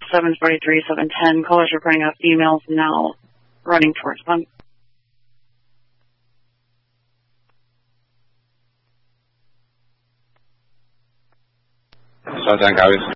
743, 710. Callers are bringing up emails now, running towards them. Southern Counties.